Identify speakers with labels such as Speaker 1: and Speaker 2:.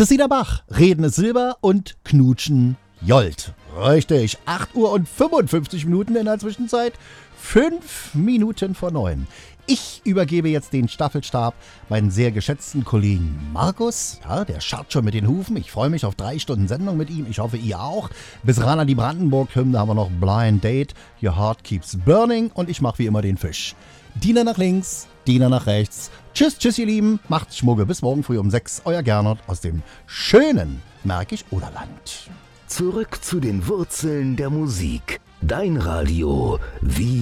Speaker 1: Christina Bach, Reden ist Silber und Knutschen Jolt. Richtig, 8 Uhr und 55 Minuten in der Zwischenzeit, 5 Minuten vor 9. Ich übergebe jetzt den Staffelstab meinen sehr geschätzten Kollegen Markus. Ja, der scharrt schon mit den Hufen. Ich freue mich auf 3 Stunden Sendung mit ihm. Ich hoffe, ihr auch. Bis ran an die Brandenburg-Hymne haben wir noch Blind Date, Your Heart Keeps Burning und ich mache wie immer den Fisch. Diener nach links, Diener nach rechts. Tschüss, tschüss ihr Lieben. Macht's Schmugge. Bis morgen früh um 6. Euer Gernot aus dem schönen Märkisch-Oderland.
Speaker 2: Zurück zu den Wurzeln der Musik. Dein Radio, wie